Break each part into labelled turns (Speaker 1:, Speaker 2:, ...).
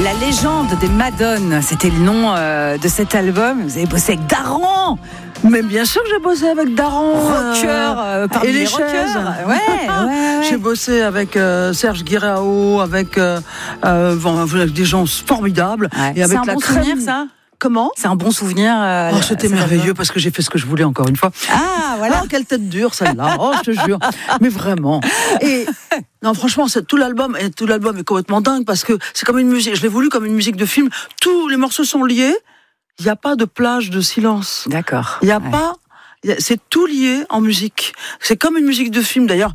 Speaker 1: La légende des Madones, c'était le nom de cet album. Vous avez bossé avec Daran.
Speaker 2: Mais bien sûr que j'ai bossé avec Daran.
Speaker 1: Rocker, parmi
Speaker 2: et
Speaker 1: les
Speaker 2: les
Speaker 1: rockers.
Speaker 2: chaises.
Speaker 1: Ouais.
Speaker 2: J'ai bossé avec Serge Guirao, avec des gens formidables.
Speaker 1: Ouais.
Speaker 2: Et avec
Speaker 1: C'est un
Speaker 2: la
Speaker 1: bon
Speaker 2: crème.
Speaker 1: souvenir, ça ?
Speaker 2: Comment ?
Speaker 1: C'est un bon souvenir.
Speaker 2: C'était merveilleux parce que j'ai fait ce que je voulais encore une fois.
Speaker 1: Ah, voilà.
Speaker 2: Oh, quelle tête dure celle-là. Oh, je te jure. Mais vraiment. Et non, franchement, tout l'album est complètement dingue parce que c'est comme une musique. Je l'ai voulu comme une musique de film. Tous les morceaux sont liés. Il n'y a pas de plage de silence.
Speaker 1: D'accord.
Speaker 2: Il n'y a pas. C'est tout lié en musique. C'est comme une musique de film. D'ailleurs,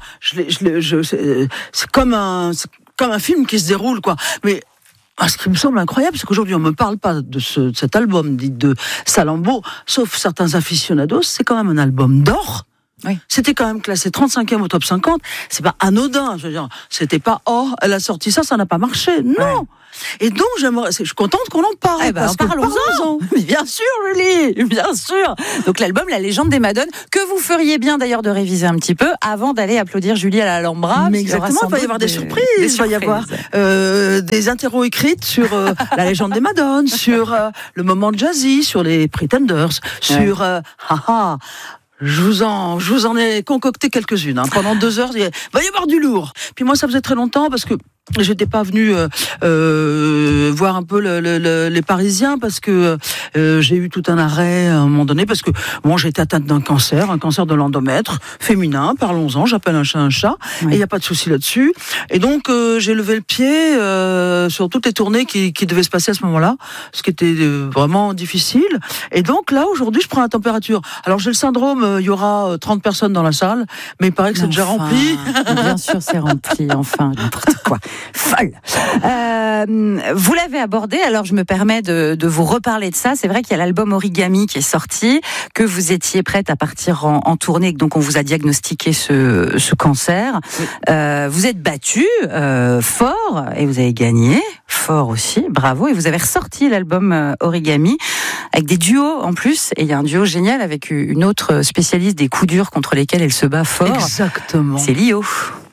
Speaker 2: c'est comme un film qui se déroule, quoi. Mais ce qui me semble incroyable, c'est qu'aujourd'hui, on ne me parle pas de cet album dit de Salambó, sauf certains aficionados. C'est quand même un album d'or.
Speaker 1: Oui.
Speaker 2: C'était quand même classé 35e au top 50. C'est pas anodin. Je veux dire, c'était pas elle a sorti ça n'a pas marché. Non. Ouais. Et donc, je suis contente qu'on en parle.
Speaker 1: Parlons-en. Mais bien sûr, Julie, bien sûr. Donc, l'album La légende des Madones, que vous feriez bien d'ailleurs de réviser un petit peu avant d'aller applaudir Julie à l'Alhambra.
Speaker 2: Mais exactement, il va y avoir des surprises. Il va y avoir des interros écrites sur La légende des Madones, sur le moment jazzy, sur les Pretenders, sur je vous en ai concocté quelques-unes. Pendant 2 heures, il va y avoir du lourd. Puis moi, ça faisait très longtemps parce que j'étais pas venue voir un peu les Parisiens parce que j'ai eu tout un arrêt à un moment donné parce que j'ai été atteinte d'un cancer, un cancer de l'endomètre féminin. Parlons-en, j'appelle un chat un chat. Oui. Et il y a pas de souci là-dessus. Et donc j'ai levé le pied sur toutes les tournées qui devaient se passer à ce moment-là, ce qui était vraiment difficile. Et donc là aujourd'hui, je prends la température. Alors j'ai le syndrome, il y aura 30 personnes dans la salle, mais il paraît que c'est déjà rempli.
Speaker 1: Bien sûr, c'est rempli. Enfin, n'importe quoi. Folle. Vous l'avez abordé, alors je me permets de vous reparler de ça. C'est vrai qu'il y a l'album Origami qui est sorti, que vous étiez prête à partir en tournée, donc on vous a diagnostiqué ce cancer. Oui. Vous êtes battue fort et vous avez gagné fort aussi, bravo. Et vous avez ressorti l'album Origami avec des duos en plus. Et il y a un duo génial avec une autre spécialiste des coups durs contre lesquels elle se bat fort.
Speaker 2: Exactement.
Speaker 1: C'est Lio.